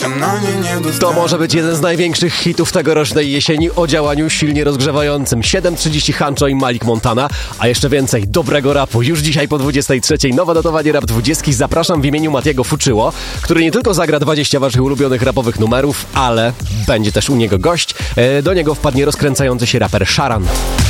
się na nie nie dostanę. To może być jeden z największych hitów tegorocznej jesieni o działaniu silnie rozgrzewającym. 7:30 Huncho i Malik Montana, a jeszcze więcej dobrego rapu. Już dzisiaj po 23:00 nowe notowanie Rap 20. Zapraszam w imieniu Matiego Fuczyło, który nie tylko zagra 20 waszych ulubionych rapowych numerów, ale będzie też u niego gość. Do niego wpadnie rozkręcający się raper Sharan.